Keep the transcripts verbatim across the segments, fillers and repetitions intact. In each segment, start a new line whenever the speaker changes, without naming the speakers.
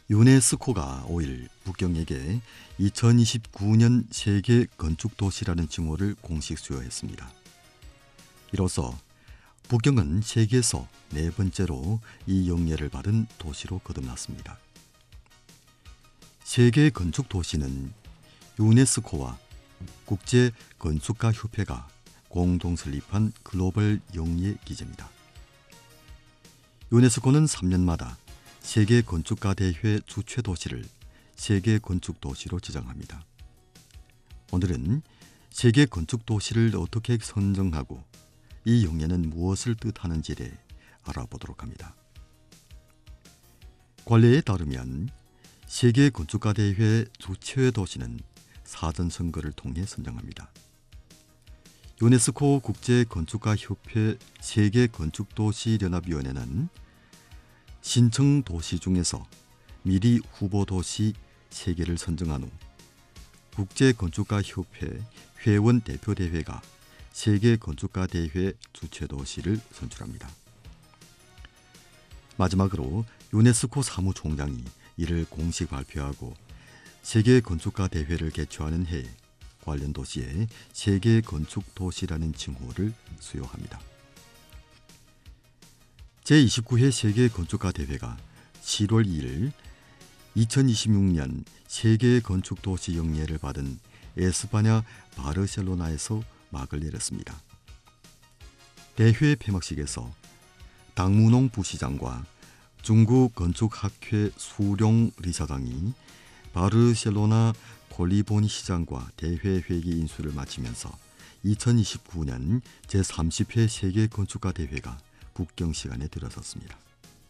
유네스코가 오일 북경에게 이천이십구 년 세계 건축도시라는 칭호를 공식 수여했습니다. 이로써 북경은 세계에서 네 번째로 이 영예를 받은 도시로 거듭났습니다. 세계 건축도시는 유네스코와 국제건축가협회가 공동 설립한 글로벌 영예 기재입니다. 유네스코는 삼 년마다 세계 건축가 대회 주최 도시를 세계 건축 도시로 지정합니다. 오늘은 세계 건축 도시를 어떻게 선정하고 이 영예는 무엇을 뜻하는지에 대해 알아보도록 합니다. 관례에 따르면 세계 건축가 대회 주최 도시는 사전 선거를 통해 선정합니다. 유네스코 국제건축가협회 세계건축도시연합위원회는 신청 도시 중에서 미리 후보 도시 세 개를 선정한 후 국제건축가협회 회원 대표대회가 세계건축가대회 주최 도시를 선출합니다. 마지막으로 유네스코 사무총장이 이를 공식 발표하고 세계건축가대회를 개최하는 해에 관련 도시에 세계건축도시라는 칭호를 수여합니다. 제이십구 회 세계건축가대회가 칠월 이일 이천이십육 년 세계건축도시 영예를 받은 에스파냐 바르셀로나에서 막을 내렸습니다. 대회 폐막식에서 당무농 부시장과 중국 건축학회 수룡 리사장이 바르셀로나 콜리보니 시장과 대회 회기 인수를 마치면서 이천이십구 년 제삼십 회 세계건축가 대회가 북경 시간에 들어섰습니다.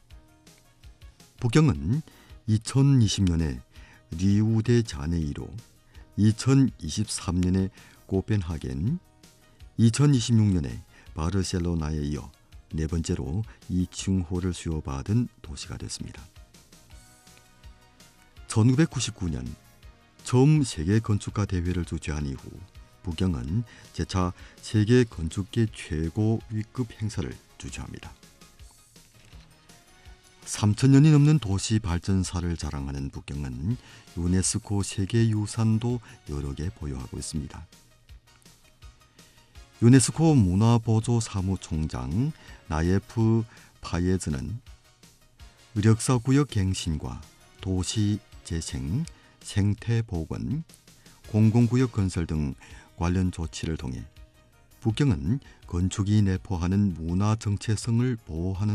북경은 이천이십 년에 리우데자네이루, 이천이십삼 년에 코펜하겐, 이천이십육 년에 바르셀로나에 이어 네 번째로 이 칭호를 수여받은 도시가 됐습니다. 천구백구십구 년 처음 세계건축가 대회를 주최한 이후 북경은 재차 세계건축계 최고 위급 행사를 주최합니다. 삼천 년이 넘는 도시 발전사를 자랑하는 북경은 유네스코 세계유산도 여러 개 보유하고 있습니다. 유네스코 문화보조사무총장 나예프 파예즈는 의력사구역 갱신과 도시재생, 생태보건, 공공구역 건설 등 관련 조치를 통해 북경은 건축이 내포하는 문화 정체성을 보호하는